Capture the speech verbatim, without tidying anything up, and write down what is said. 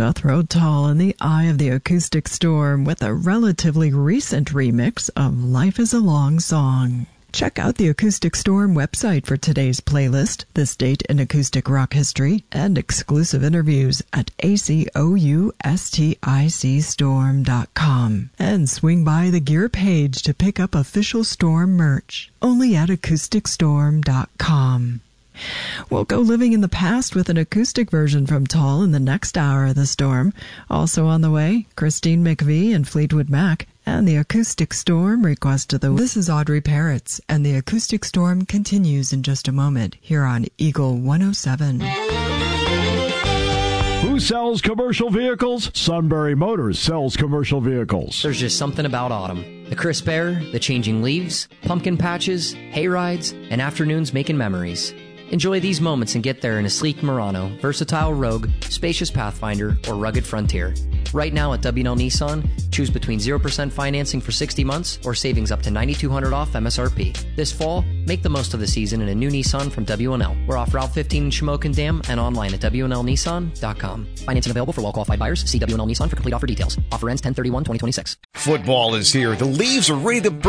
Jethro Tull in the eye of the acoustic storm with a relatively recent remix of Life is a Long Song. Check out the Acoustic Storm website for today's playlist, this date in acoustic rock history, and exclusive interviews at A C O U S T I C storm dot com. And swing by the gear page to pick up official Storm merch, only at acoustic storm dot com. We'll go living in the past with an acoustic version from Tull in the next hour of the Storm. Also on the way, Christine McVie and Fleetwood Mac, and the Acoustic Storm request of the... This is Audrey Parrots, and the Acoustic Storm continues in just a moment here on Eagle one oh seven. Who sells commercial vehicles? Sunbury Motors sells commercial vehicles. There's just something about autumn. The crisp air, the changing leaves, pumpkin patches, hay rides, and afternoons making memories. Enjoy these moments and get there in a sleek Murano, versatile Rogue, spacious Pathfinder, or rugged Frontier. Right now at W and L Nissan, choose between zero percent financing for sixty months or savings up to nine thousand two hundred dollars off M S R P. This fall, make the most of the season in a new Nissan from W and L. We're off Route fifteen in Shamokin Dam and online at W and L Nissan dot com. Financing available for well-qualified buyers. See W and L Nissan for complete offer details. Offer ends ten thirty-one twenty twenty-six. Football is here. The Leaves are ready to burn.